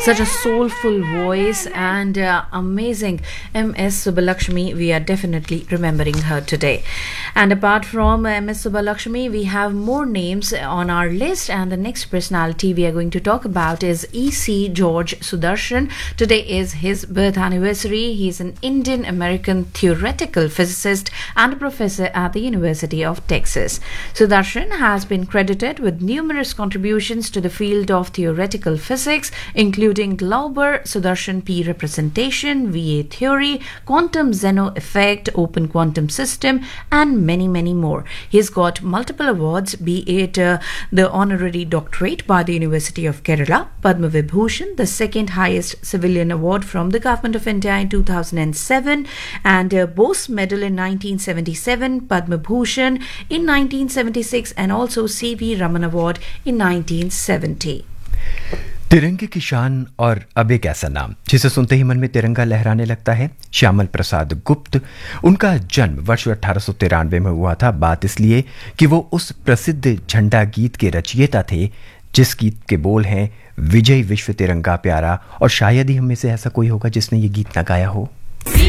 Such a soulful voice and amazing M.S. Subbalakshmi. We are definitely remembering her today. And apart from M.S. Subbalakshmi, we have more names on our list. And the next personality we are going to talk about is E.C. George Sudarshan. Today is his birth anniversary. He is an Indian-American theoretical physicist and a professor at the University of Texas. Sudarshan has been credited with numerous contributions to the field of theoretical physics, including Glauber Sudarshan P representation, VA theory, quantum Zeno effect, open quantum system, and many, many more. He's got multiple awards, be it the honorary doctorate by the University of Kerala, Padma Vibhushan, the second highest civilian award from the Government of India in 2007, and Bose Medal in 1977, Padma Bhushan in 1976, and also C.V. Raman Award in 1970. तिरंगे की शान और अब एक ऐसा नाम जिसे सुनते ही मन में तिरंगा लहराने लगता है, श्यामल प्रसाद गुप्त। उनका जन्म वर्ष 1893 में हुआ था। बात इसलिए कि वो उस प्रसिद्ध झंडा गीत के रचयिता थे जिस गीत के बोल हैं, विजय विश्व तिरंगा प्यारा, और शायद ही हम में से ऐसा कोई होगा जिसने ये गीत ना गाया हो।